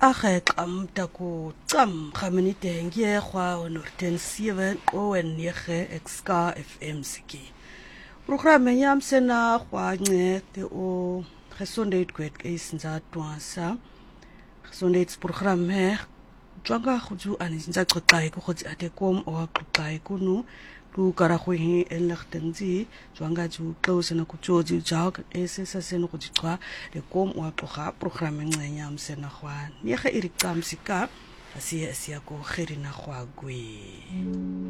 Ageqa mtaku tsam khamanite ngie khwa onorten 7 owen yege exka FM siki. Programme yam sena khwa nge te o gesondheid kwet isinza twasa. Gesondheidsprogramme twanga khuju aninza qoqai ko khotsi atekom o qoqai kunu lu karagwe eligtingzi twanga ju close na kujoji jog esesa seno kujixwa le kom o qoqa programme ncenya msena khwa yege iricamsika asiya ko khirina khwa gwe.